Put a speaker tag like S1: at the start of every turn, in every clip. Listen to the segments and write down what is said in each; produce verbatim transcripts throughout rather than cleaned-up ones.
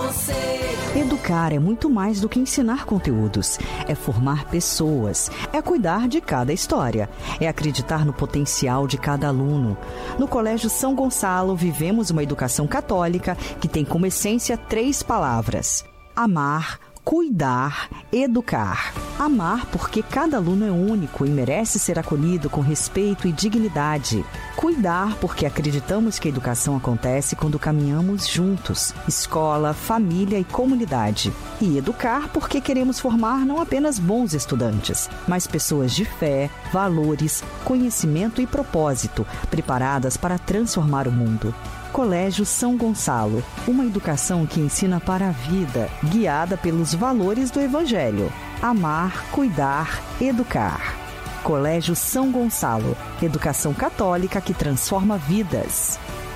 S1: você.
S2: Educar é muito mais do que ensinar conteúdos. É formar pessoas. É cuidar de cada história. É acreditar no potencial de cada aluno. No Colégio São Gonçalo, vivemos uma educação católica que tem como essência três palavras: amar, cuidar, educar. Amar porque cada aluno é único e merece ser acolhido com respeito e dignidade. Cuidar porque acreditamos que a educação acontece quando caminhamos juntos, escola, família e comunidade. E educar porque queremos formar não apenas bons estudantes, mas pessoas de fé, valores, conhecimento e propósito, preparadas para transformar o mundo. Colégio São Gonçalo, uma educação que ensina para a vida, guiada pelos valores do Evangelho. Amar, cuidar, educar. Colégio São Gonçalo, educação católica que transforma vidas.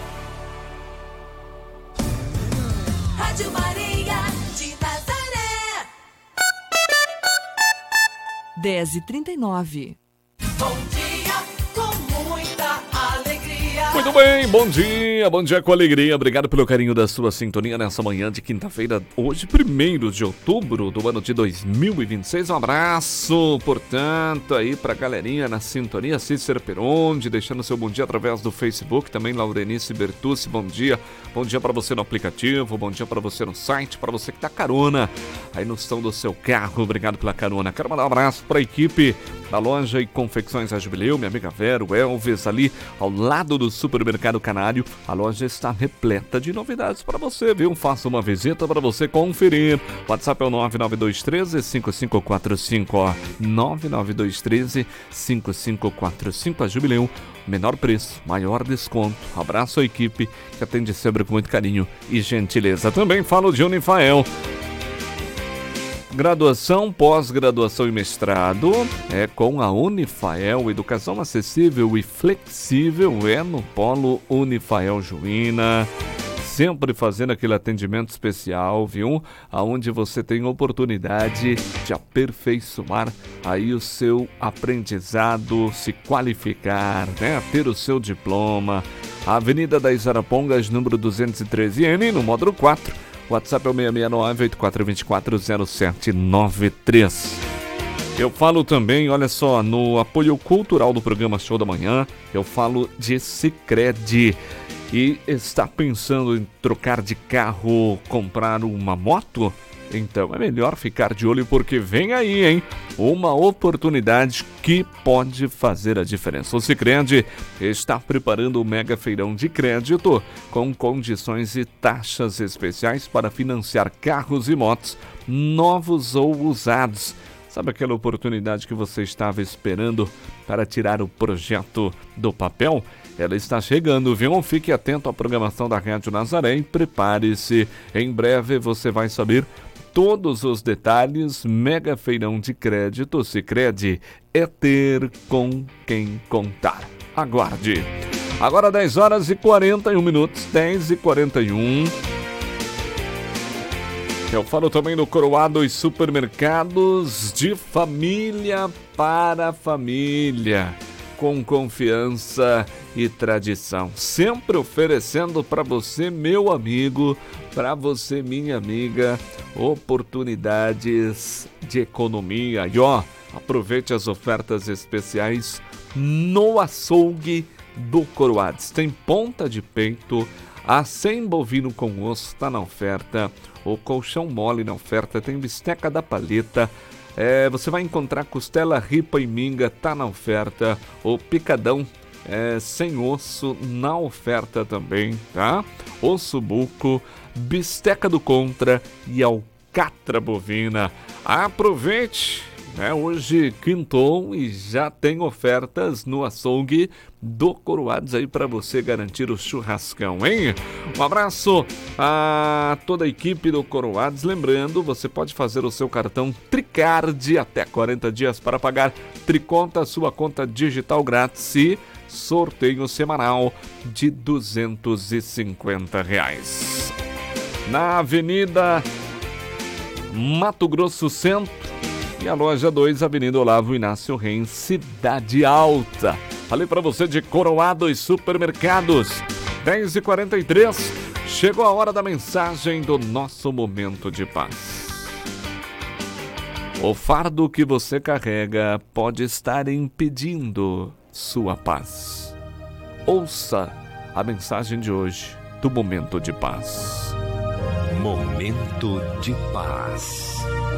S1: Rádio Maria de Nazaré.
S3: dez e trinta e nove.
S1: Bom dia com muita alegria.
S4: Muito bem, bom dia, bom dia com alegria. Obrigado pelo carinho da sua sintonia nessa manhã de quinta-feira, hoje, primeiro de outubro do ano de dois mil e vinte e seis. Um abraço, portanto, aí pra galerinha na sintonia. Cícero Peronde, deixando seu bom dia através do Facebook. Também Laurenice Bertucci, bom dia. Bom dia pra você no aplicativo, bom dia pra você no site, pra você que tá carona aí no som do seu carro. Obrigado pela carona. Quero mandar um abraço pra equipe da loja e confecções a Jubileu, minha amiga Vera, o Elvis, ali ao lado do Supermercado Canário. A loja está repleta de novidades para você, viu? Faça uma visita para você conferir. O WhatsApp é o nove nove dois um três cinco cinco quatro cinco, ó. nove nove dois um três cinco cinco quatro cinco. A Jubileu, menor preço, maior desconto. Abraço à equipe que atende sempre com muito carinho e gentileza. Também falo de Unifael. Graduação, pós-graduação e mestrado é com a Unifael. Educação acessível e flexível é no Polo Unifael Juína. Sempre fazendo aquele atendimento especial, viu? Aonde você tem oportunidade de aperfeiçoar aí o seu aprendizado, se qualificar, né? Ter o seu diploma. Avenida das Arapongas, número duzentos e treze N, no módulo quatro. WhatsApp é o seis seis nove oito quatro dois quatro zero sete nove três. Eu falo também, olha só, no apoio cultural do programa Show da Manhã, eu falo de Sicredi. E está pensando em trocar de carro, comprar uma moto? Então é melhor ficar de olho porque vem aí, hein? Uma oportunidade que pode fazer a diferença. O Sicredi está preparando o mega feirão de crédito com condições e taxas especiais para financiar carros e motos novos ou usados. Sabe aquela oportunidade que você estava esperando para tirar o projeto do papel? Ela está chegando, viu? Fique atento à programação da Rádio Nazaré e prepare-se. Em breve você vai saber todos os detalhes. Mega feirão de crédito Sicredi é ter com quem contar. Aguarde. Agora dez horas e quarenta e um minutos, dez e quarenta e um. Eu falo também do Coroado e Supermercados de família para família, com confiança e tradição, sempre oferecendo para você, meu amigo, para você, minha amiga, oportunidades de economia. E ó, aproveite as ofertas especiais no açougue do Coroades. Tem ponta de peito, acém bovino com osso está na oferta, o colchão mole na oferta, tem bisteca da paleta. É, você vai encontrar costela, ripa e minga, tá na oferta. O picadão é, sem osso na oferta também, tá? Osso buco, bisteca do contra e alcatra bovina. Aproveite, né? Hoje quintou e já tem ofertas no açougue do Coroades aí para você garantir o churrascão, hein? Um abraço a toda a equipe do Coroades. Lembrando, você pode fazer o seu cartão Tricard até quarenta dias para pagar Triconta, sua conta digital grátis e sorteio semanal de duzentos e cinquenta reais. Na Avenida Mato Grosso Centro e a loja dois, Avenida Olavo Inácio Reis, Cidade Alta. Falei para você de Coroado e Supermercados. dez e quarenta e três. Chegou a hora da mensagem do nosso momento de paz. O fardo que você carrega pode estar impedindo sua paz. Ouça a mensagem de hoje do Momento de Paz.
S5: Momento de Paz.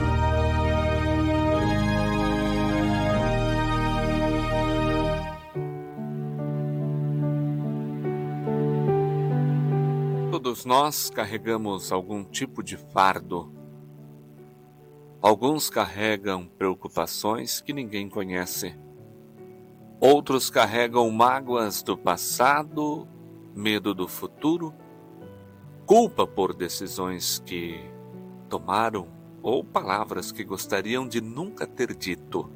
S4: Todos nós carregamos algum tipo de fardo. Alguns carregam preocupações que ninguém conhece. Outros carregam mágoas do passado, medo do futuro, culpa por decisões que tomaram ou palavras que gostariam de nunca ter dito.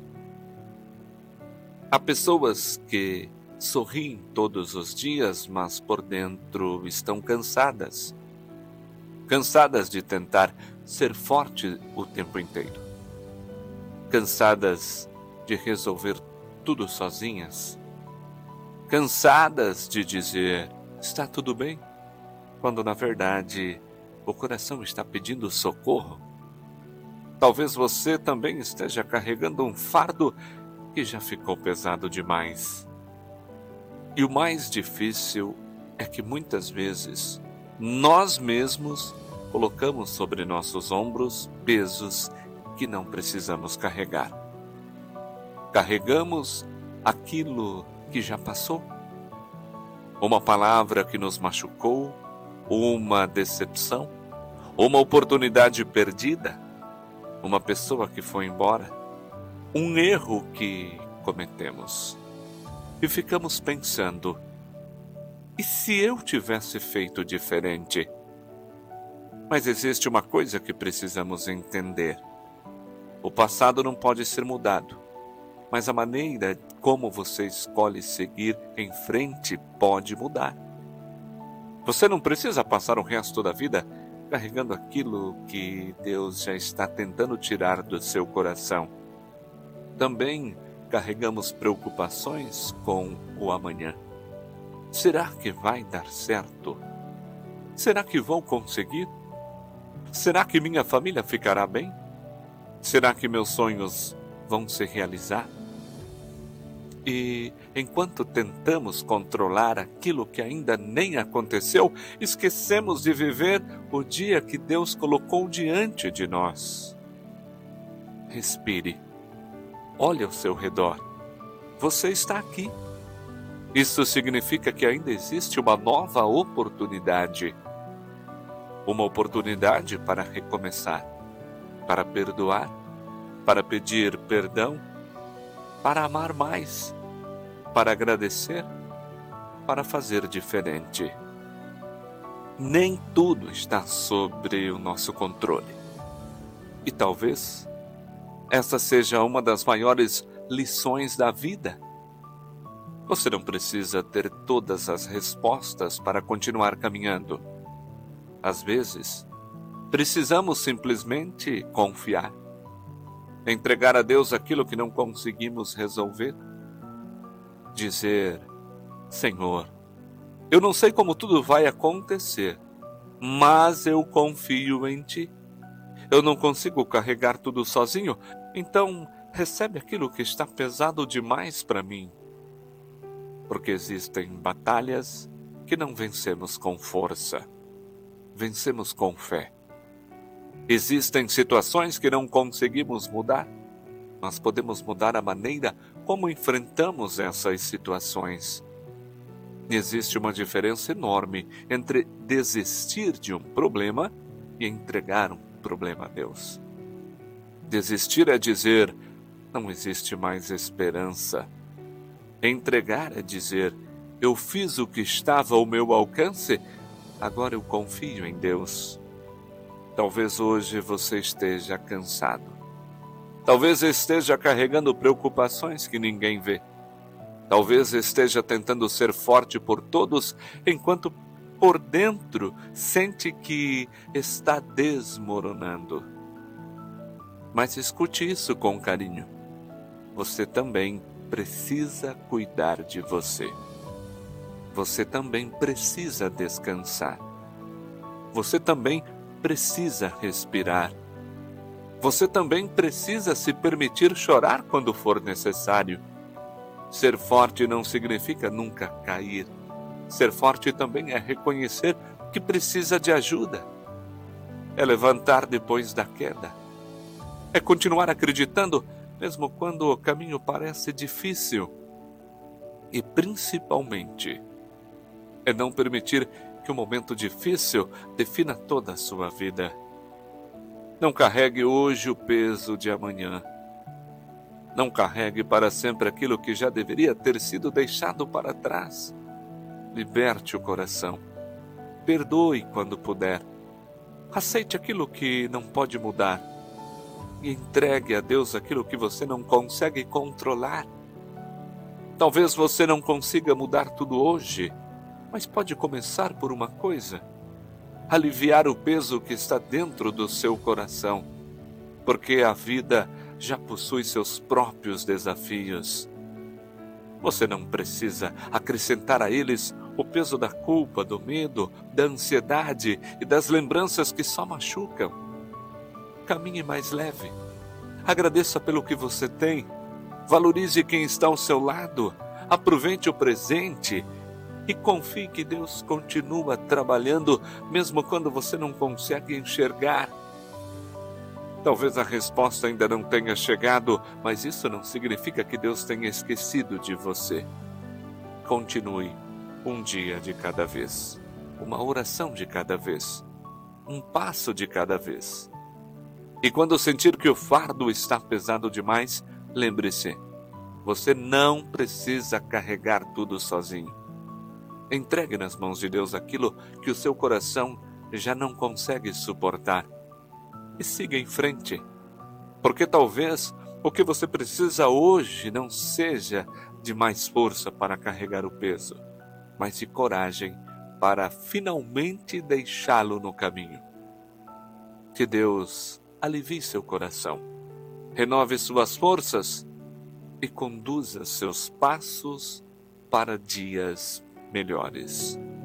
S4: Há pessoas que sorriem todos os dias, mas por dentro estão cansadas. Cansadas de tentar ser forte o tempo inteiro. Cansadas de resolver tudo sozinhas. Cansadas de dizer, está tudo bem, quando na verdade o coração está pedindo socorro. Talvez você também esteja carregando um fardo que já ficou pesado demais. E o mais difícil é que muitas vezes nós mesmos colocamos sobre nossos ombros pesos que não precisamos carregar. Carregamos aquilo que já passou. Uma palavra que nos machucou, uma decepção, uma oportunidade perdida, uma pessoa que foi embora, um erro que cometemos. E ficamos pensando, e se eu tivesse feito diferente? Mas existe uma coisa que precisamos entender. O passado não pode ser mudado, mas a maneira como você escolhe seguir em frente pode mudar. Você não precisa passar o resto da vida carregando aquilo que Deus já está tentando tirar do seu coração. Também carregamos preocupações com o amanhã. Será que vai dar certo? Será que vou conseguir? Será que minha família ficará bem? Será que meus sonhos vão se realizar? E enquanto tentamos controlar aquilo que ainda nem aconteceu, esquecemos de viver o dia que Deus colocou diante de nós. Respire. Olhe ao seu redor. Você está aqui. Isso significa que ainda existe uma nova oportunidade. Uma oportunidade para recomeçar, para perdoar, para pedir perdão, para amar mais, para agradecer, para fazer diferente. Nem tudo está sobre o nosso controle. E talvez essa seja uma das maiores lições da vida. Você não precisa ter todas as respostas para continuar caminhando. Às vezes, precisamos simplesmente confiar. Entregar a Deus aquilo que não conseguimos resolver. Dizer, Senhor, eu não sei como tudo vai acontecer, mas eu confio em Ti. Eu não consigo carregar tudo sozinho, então recebe aquilo que está pesado demais para mim. Porque existem batalhas que não vencemos com força, vencemos com fé. Existem situações que não conseguimos mudar, mas podemos mudar a maneira como enfrentamos essas situações. Existe uma diferença enorme entre desistir de um problema e entregar um problema a Deus. Desistir é dizer, não existe mais esperança. Entregar é dizer, eu fiz o que estava ao meu alcance, agora eu confio em Deus. Talvez hoje você esteja cansado. Talvez esteja carregando preocupações que ninguém vê. Talvez esteja tentando ser forte por todos, enquanto por dentro sente que está desmoronando. Mas escute isso com carinho. Você também precisa cuidar de você. Você também precisa descansar. você também precisa respirar. Você também precisa se permitir chorar quando for necessário. Ser forte não significa nunca cair. Ser forte também é reconhecer que precisa de ajuda. É levantar depois da queda. É continuar acreditando mesmo quando o caminho parece difícil. E principalmente, é não permitir que o momento difícil defina toda a sua vida. Não carregue hoje o peso de amanhã. Não carregue para sempre aquilo que já deveria ter sido deixado para trás. Liberte o coração. Perdoe quando puder. Aceite aquilo que não pode mudar. E entregue a Deus aquilo que você não consegue controlar. Talvez você não consiga mudar tudo hoje, mas pode começar por uma coisa: aliviar o peso que está dentro do seu coração, porque a vida já possui seus próprios desafios. Você não precisa acrescentar a eles o peso da culpa, do medo, da ansiedade e das lembranças que só machucam. Caminhe mais leve. Agradeça pelo que você tem. Valorize quem está ao seu lado. Aproveite o presente e confie que Deus continua trabalhando mesmo quando você não consegue enxergar. Talvez a resposta ainda não tenha chegado, mas isso não significa que Deus tenha esquecido de você. Continue um dia de cada vez, uma oração de cada vez, um passo de cada vez. E quando sentir que o fardo está pesado demais, lembre-se, você não precisa carregar tudo sozinho. Entregue nas mãos de Deus aquilo que o seu coração já não consegue suportar. E siga em frente, porque talvez o que você precisa hoje não seja de mais força para carregar o peso, mas de coragem para finalmente deixá-lo no caminho. Que Deus alivie seu coração, renove suas forças e conduza seus passos para dias melhores.